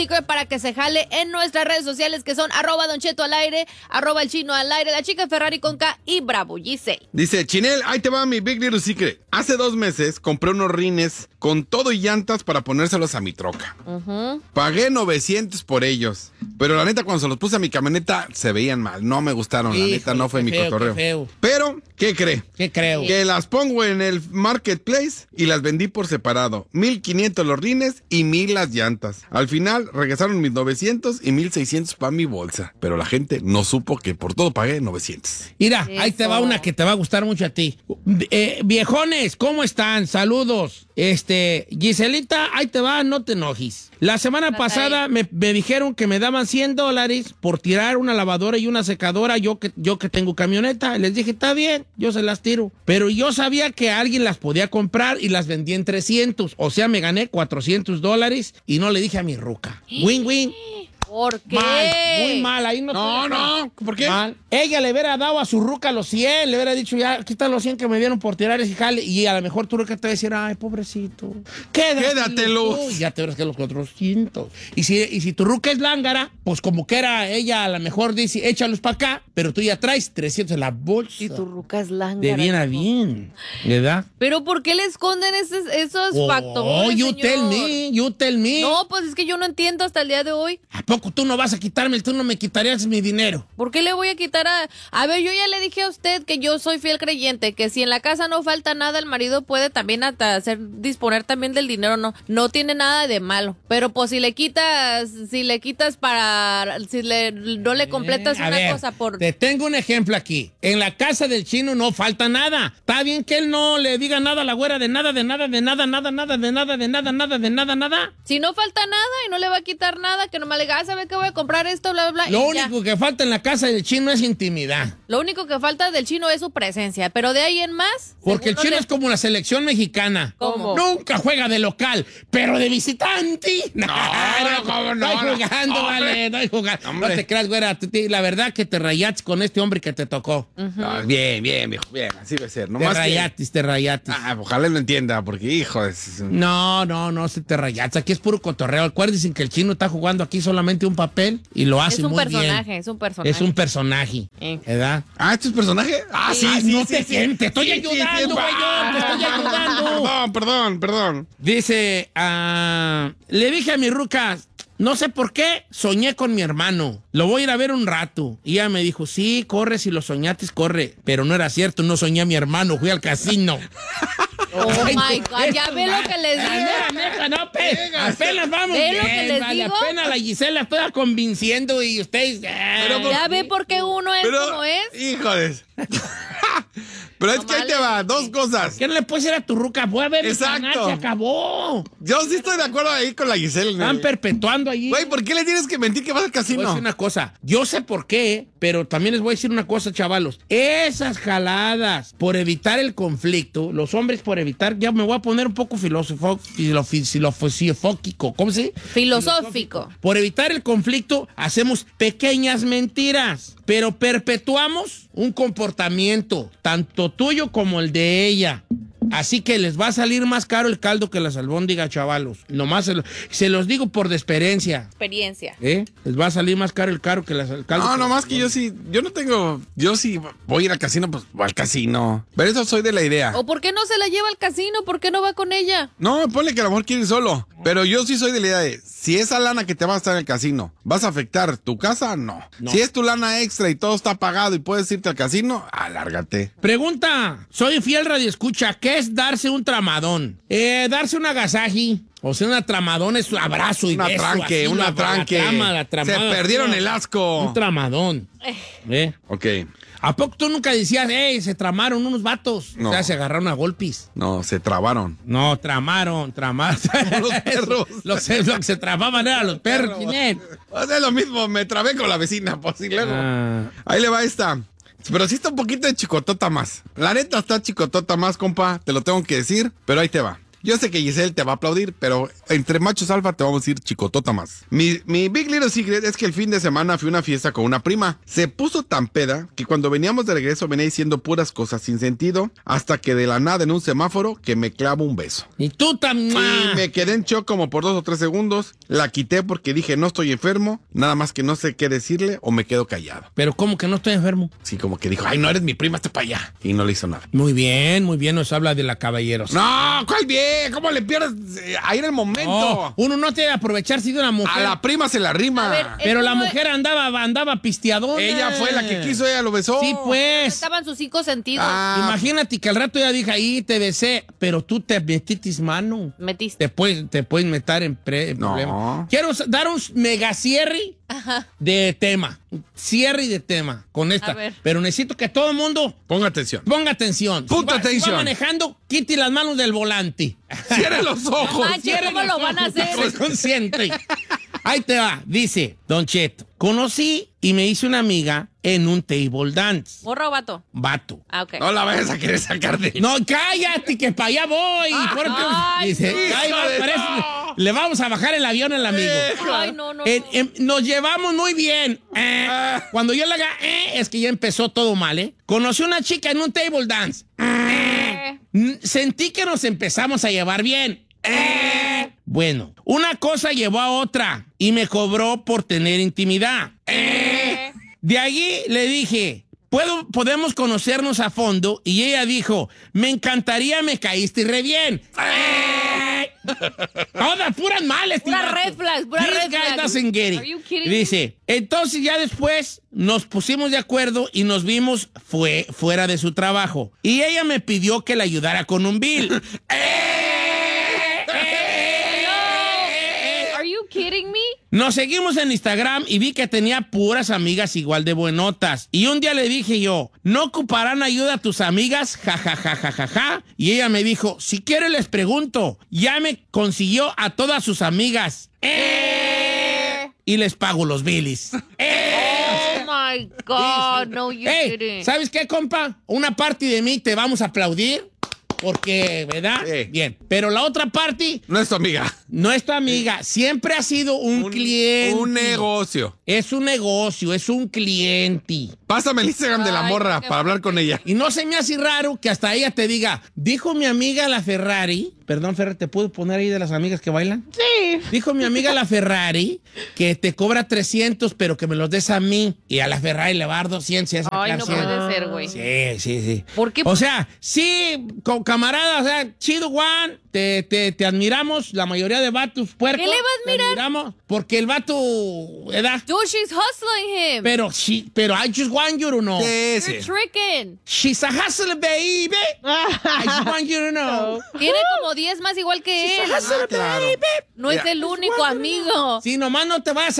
sticker para que se jale en nuestras redes sociales que son @DonChetoAlAire, @ElChinoAlAire, la chica Ferrari con K y Bravo Giselle. Dice, Chinel, ahí te va mi Big Little Secret. Hace 2 meses compré unos rines con todo y llantas para ponérselos a mi troca. Pagué 900 por ellos. Pero la neta, cuando se los puse a mi camioneta, se veían mal. No me gustaron, la neta, no fue mi cotorreo. Pero, ¿qué cree? ¿Qué creo? Que las pongo en el marketplace y las vendí por separado. 1,500 los rines y 1,000 las llantas. Al final, regresaron mis 900 y 1,600 para mi bolsa. Pero la gente no supo que por todo pagué 900. Mira, ahí te va una que te va a gustar mucho a ti. Viejones, ¿cómo están? Saludos. Giselita, ahí te va, no te enojes. La semana pasada me dijeron que me daban $100 por tirar una lavadora y una secadora, yo que tengo camioneta. Les dije, está bien, yo se las tiro. Pero yo sabía que alguien las podía comprar y las vendí en 300. O sea, me gané $400 y no le dije a mi ruca. Win-win. ¿Por qué? Mal, muy mal, ahí No, ¿por qué? Mal. Ella le hubiera dado a su ruca los 100, le hubiera dicho, ya, aquí están los 100 que me dieron por tirar ese jale, y a lo mejor tu ruca te va a decir, ay, pobrecito, Quédatelos. Y ya te verás que los otros 100. Y si tu ruca es lángara, pues como que era ella, a lo mejor dice, échalos para acá, pero tú ya traes 300 en la bolsa. Y tu ruca es lángara. De bien a bien, ¿verdad? ¿Pero por qué le esconden esos factores, you señor? tell me. No, pues es que yo no entiendo hasta el día de hoy. ¿A poco tú no vas a quitarme, tú no me quitarías mi dinero? ¿Por qué le voy a quitar a ver, yo ya le dije a usted que yo soy fiel creyente, que si en la casa no falta nada, el marido puede también hasta disponer también del dinero, no tiene nada de malo. Pero pues si le quitas no le completas una cosa por... Te tengo un ejemplo aquí. En la casa del chino no falta nada. Está bien que él no le diga nada a la güera de nada. Si no falta nada y no le va a quitar nada, que nomás le diga, ¿sabe qué voy a comprar esto? Bla, bla, bla. Lo único que falta en la casa del chino es intimidad. Lo único que falta del chino es su presencia, pero de ahí en más... Porque el chino es como la selección mexicana. ¿Cómo? Nunca juega de local, pero de visitante. No, ¿cómo no? No hay jugando, vale, no hay jugando. No te creas, güera, la verdad que te rayates con este hombre que te tocó. Bien, viejo, bien, así debe ser. Te rayates. Ojalá lo entienda, porque, hijo... No, se te rayates. Aquí es puro cotorreo. Acuérdense que el chino está jugando aquí solamente un papel y lo hace muy bien. Es un personaje. Es un personaje, ¿verdad? ¿Esto es personaje? Sí, te estoy ayudando, güey, te estoy ayudando. Perdón. Dice, le dije a mi ruca, no sé por qué, soñé con mi hermano. Lo voy a ir a ver un rato. Y ella me dijo, sí, corre, si lo soñaste, corre. Pero no era cierto, no soñé a mi hermano, fui al casino. Oh my God, ya ve lo que les digo. Apenas vamos ¿Ve bien, lo que les vale, digo? apenas la Gisela estoy convenciendo y ustedes... Ya ve por qué uno es como es. Híjoles. Pero es que ahí te va, 2 cosas. ¿Qué no le puedes decir a tu ruca? Voy a ver el canal, se acabó. Yo sí estoy de acuerdo ahí con la Giselle. Están perpetuando allí. Güey, ¿por qué le tienes que mentir que vas al casino? Voy a decir una cosa. Yo sé por qué, pero también les voy a decir una cosa, chavalos. Esas jaladas por evitar el conflicto, los hombres por evitar, ya me voy a poner un poco filosófico. ¿Cómo se dice? Filosófico. Por evitar el conflicto, hacemos pequeñas mentiras, pero perpetuamos un comportamiento, tanto tuyo como el de ella. Así que les va a salir más caro el caldo que las albóndigas, chavalos. Nomás se los digo por de experiencia. Les va a salir más caro el caldo que las albóndigas. No, nomás que yo sí voy a ir al casino, pues voy al casino. Pero eso soy de la idea. ¿O por qué no se la lleva al casino? ¿Por qué no va con ella? No, ponle que a lo mejor quiere ir solo. Pero yo sí soy de la idea de, si esa lana que te va a estar en el casino, ¿vas a afectar tu casa? No. Si es tu lana extra y todo está pagado y puedes irte al casino, alárgate. Pregunta, soy fiel radioescucha, ¿qué es darse un tramadón? Darse un agasaji. O sea, una tramadón es un abrazo y beso. Una tranque. La tramada, se perdieron el asco. Un tramadón. Ok. ¿A poco tú nunca decías, se tramaron unos vatos? No. O sea, se agarraron a golpes. No, se trabaron. No, tramaron. Los perros. Lo que se tramaban eran los perros, Ginette. O sea, lo mismo, me trabé con la vecina, pues, y luego. Ahí le va esta. Pero sí está un poquito de chicotota más. La neta está chicotota más, compa, te lo tengo que decir, pero ahí te va. Yo sé que Giselle te va a aplaudir, pero entre machos alfa te vamos a decir chicotota más. Mi Big Little Secret es que el fin de semana fui a una fiesta con una prima. Se puso tan peda que cuando veníamos de regreso venía diciendo puras cosas sin sentido, hasta que de la nada en un semáforo que me clavo un beso. Y tú también. Y me quedé en shock como por 2 o 3 segundos. La quité porque dije no estoy enfermo, nada más que no sé qué decirle o me quedo callado. Pero ¿cómo que no estoy enfermo? Sí, como que dijo, ay, no eres mi prima, hasta para allá. Y no le hizo nada. Muy bien, nos habla de la caballeros. No, ¿cuál bien? ¿Cómo le pierdes ahí en el momento? Oh, uno no debe aprovecharse de una mujer. A la prima se la rima. A ver, pero la mujer andaba pisteadona. Ella fue la que quiso, ella lo besó. Sí, pues. Estaban sus 5 sentidos. Imagínate que al rato ella dijo, ahí te besé, pero tú te metiste mano. Metiste. Te puedes meter en problema. Quiero dar un mega cierre de tema. Cierre de tema con esta. A ver. Pero necesito que todo el mundo ponga atención. Ponga atención. Punto atención. Si va manejando, quite las manos del volante. Cierre los ojos. ¿Cómo lo van a hacer? Soy consciente. Ahí te va. Dice, Don Cheto, conocí y me hice una amiga en un table dance. ¿Morra o vato? Vato. Ah, ok. No la vayas a querer sacar de... No, cállate, que para allá voy. Dice, ahí va, parece, le vamos a bajar el avión al amigo. Ay, no. Nos llevamos muy bien. Cuando yo le haga, es que ya empezó todo mal, ¿eh? Conocí una chica en un table dance. Sentí que nos empezamos a llevar bien. Bueno, una cosa llevó a otra y me cobró por tener intimidad. De allí le dije, podemos conocernos a fondo, y ella dijo, me encantaría, me caíste re bien. Todas puras males, Pura red flags, pura red flags. Doesn't get it. Are you kidding me? Dice, entonces ya después nos pusimos de acuerdo y nos vimos fuera de su trabajo. Y ella me pidió que le ayudara con un bill. Are you kidding me? Nos seguimos en Instagram y vi que tenía puras amigas igual de buenotas. Y un día le dije yo, ¿no ocuparán ayuda a tus amigas? Ja, ja, ja, ja, ja, ja. Y ella me dijo, si quiere les pregunto. Ya me consiguió a todas sus amigas. Y les pago los bilis. Oh my God, no, you didn't. ¿Sabes qué, compa? Una parte de mí te vamos a aplaudir. Porque, ¿verdad? Sí. Bien. Pero la otra parte... No es tu amiga. No es tu amiga. Siempre ha sido un cliente. Un negocio. Es un negocio, es un cliente. Pásame el Instagram de la morra para hablar con ella. Y no se me hace raro que hasta ella te diga, dijo mi amiga la Ferrari... Perdón, Ferrari, ¿te puedo poner ahí de las amigas que bailan? Sí. Dijo mi amiga la Ferrari que te cobra 300, pero que me los des a mí. Y a la Ferrari le va a dar 200. Y a Ay, no 100. puede ser, güey. Sí. ¿Por qué? O sea, sí, camarada, o sea, chido, Juan, te admiramos, la mayoría de vatos puercos. ¿Qué le va a admirar? Te admiramos porque el vato, ¿verdad? Dude, she's hustling him. Pero I just want you to know. You're tricking. She's a hustler, baby. I just want you to know. Tiene como 10 más igual que él. She's a hustler, baby. No es el único amigo. Si nomás no te vas